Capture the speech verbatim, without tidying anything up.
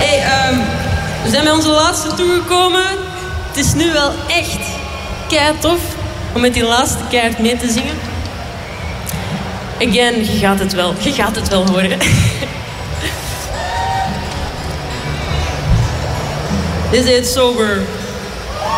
Hey, um, we zijn bij onze laatste toegekomen. Het is nu wel echt kei tof om met die laatste keihard mee te zingen. Again, je gaat het wel, je gaat het wel horen. Dit heet Sober.